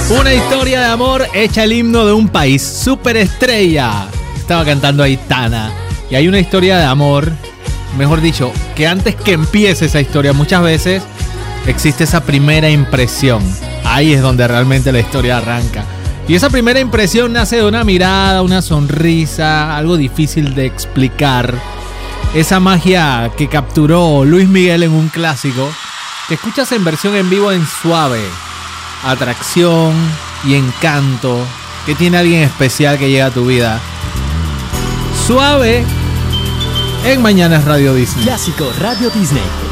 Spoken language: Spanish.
Una historia de amor hecha el himno de un país. Superestrella. Estaba cantando Aitana. Y hay una historia de amor, mejor dicho, que antes que empiece esa historia, muchas veces existe esa primera impresión. Ahí es donde realmente la historia arranca. Y esa primera impresión nace de una mirada, una sonrisa, algo difícil de explicar. Esa magia que capturó Luis Miguel en un clásico, que escuchas en versión en vivo en Suave. Atracción y encanto que tiene alguien especial que llega a tu vida. Suave en Mañanas Radio Disney. Clásico Radio Disney.